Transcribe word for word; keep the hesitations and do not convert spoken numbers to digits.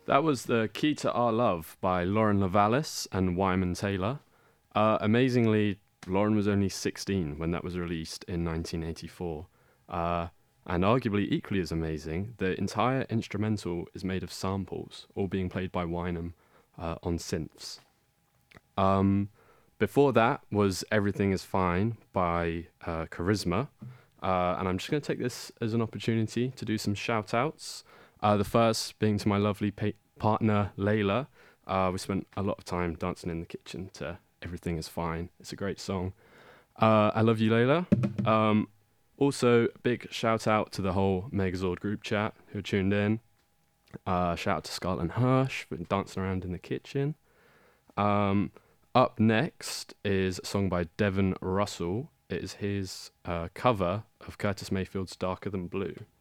That was the Key to Our Love by Lauren Lavalis and Wyman Taylor. Uh, amazingly, Lauren was only sixteen when that was released in nineteen eighty-four. Uh, and arguably equally as amazing, the entire instrumental is made of samples, all being played by Wyman uh, on synths. Um, Before that was Everything Is Fine by uh, Charisma. Uh, and I'm just going to take this as an opportunity to do some shout outs. Uh, the first being to my lovely pa- partner, Layla. Uh, we spent a lot of time dancing in the kitchen to Everything Is Fine. It's a great song. Uh, I love you, Layla. Um, also, big shout out to the whole Megazord group chat who tuned in. Uh, shout out to Scarlett and Hirsch for dancing around in the kitchen. Um, Up next is a song by Devon Russell. It is his uh, cover of Curtis Mayfield's Darker Than Blue.